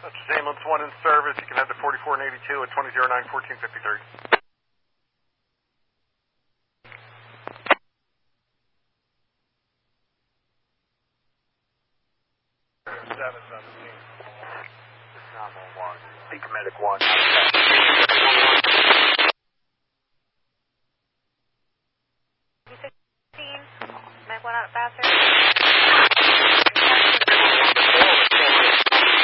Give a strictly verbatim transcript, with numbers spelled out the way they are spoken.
That's ambulance one in service. You can head to forty-four and eighty-two at twenty oh nine, fourteen fifty-three. seven seventeen. This is nine one one. Beacon Medic one. fifteen. Medic one out faster.